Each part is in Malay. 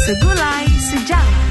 Segulai Sejarah.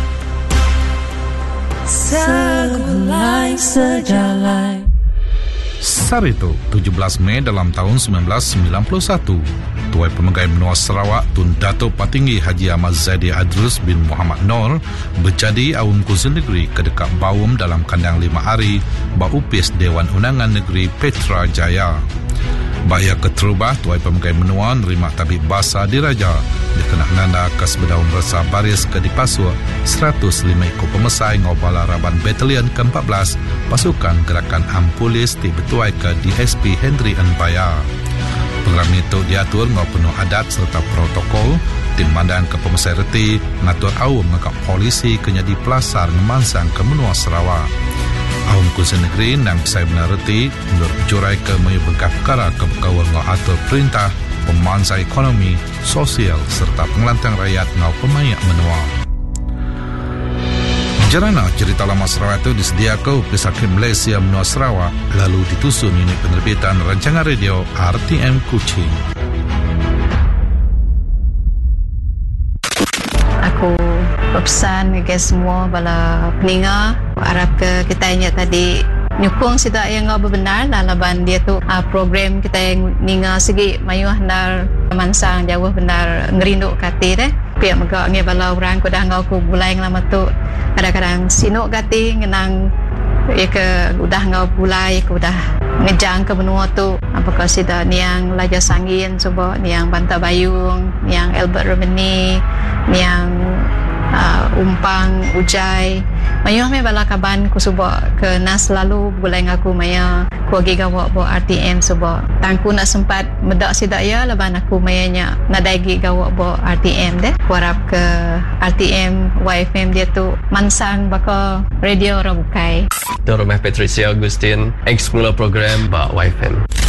Segulai Sejarah. Sarito, 17 Mei dalam tahun 1991, Tuai Pemegai Menua Sarawak Tun Datuk Patinggi Haji Ahmad Zaidi Adrus bin Muhammad Noor berjadi Awam Kuzil Negeri kedekat Bawum dalam kandang 5 hari Baupis Dewan Undangan Negeri Petra Jaya. Bahaya keterubah Tuai Pemegai Menua nerima tabib bahasa diraja dikenak nanda kas berdaun rasa baris ke dipasuk 105 ekor pemesai ngobala Raban Batalion ke-14 pasukan gerakan Ampulis di Betuai ke DSP Henry Nbaya. Program itu diatur ngau penuh adat serta protokol tim mandan ke pemesai reti ngatur awam ngakak polisi kenyadi pelasar ngemansang ke Menua Sarawak. Awam Kuzil Negeri nang saya benar reti menurut jurai ke mayu berkah perkara ke berkawal ngau atur perintah pemansa ekonomi, sosial serta pengelantang rakyat ngau pemayak menua. Jarana cerita lama Sarawak itu disediakan Pesakit Malaysia Menua Sarawak lalu ditusun unit penerbitan rancangan radio RTM Kuching. Aku berpesan kepada semua bala peninga harap ke kita ingat tadi nyukung sida yang ngau benar laban dia tu program kita yang ninga segi mayu handar mansang jauh benar ngerinduk kati deh pihak megak nge bala orang ku dah ngau ku bulai lama tu kadang-kadang sinuk kati ngenang ya ke udah ngau bulai ku dah ngejang ke benua tu apakah sida niang Laja Sangin coba niang Banta Bayung niang Albert Romani niang Umpang Ujai mayu me bala kaban ku suba ke nas lalu bulai ngaku maya ku agi gawak bo RTM suba tangku nak sempat medak sidak ya laban aku mayanya nadagi gawak bo RTM deh ku harap ke RTM YFM dia tu mansang baka radio Rabukai Tuan Rumah Patricia Agustin ex-pengelola program Bak YFM.